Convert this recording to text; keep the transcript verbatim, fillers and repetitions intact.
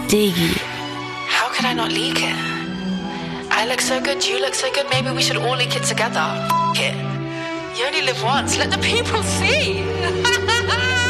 Diggy. How could I not leak it? I look so good, you look so good, maybe we should all leak it together. F*** it. You only live once, let the people see.